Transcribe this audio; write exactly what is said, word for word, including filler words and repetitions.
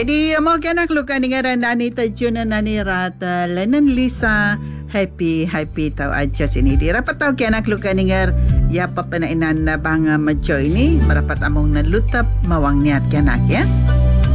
Jadi mo kena kelukan dengan nani tajun nani rata lenen Lisa happy happy tahu aja sini di rapat tahu kena kelukan dengan ya papa na inan na bang maco ini merapat among na lutap mawang niat kena ya.